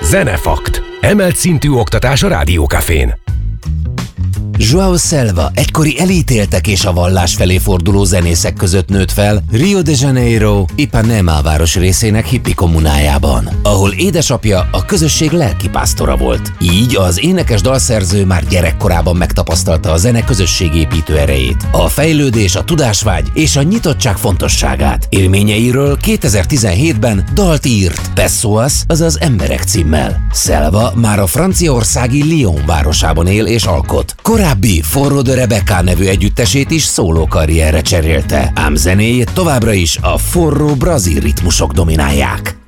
Zenefakt. Emelt szintű oktatás a Rádiókafén. João Selva egykori elítéltek és a vallás felé forduló zenészek között nőtt fel Rio de Janeiro, Ipanema város részének hippi kommunájában, ahol édesapja a közösség lelkipásztora volt. Így az énekes dalszerző már gyerekkorában megtapasztalta a zene közösségépítő erejét, a fejlődés, a tudásvágy és a nyitottság fontosságát. Élményeiről 2017-ben dalt írt, Pessoas, azaz Emberek címmel. Selva már a franciaországi Lyon városában él és alkot. Korábbi Forró de Rebecca nevű együttesét is szóló karrierre cserélte, ám zenéjét továbbra is a forró brazil ritmusok dominálják.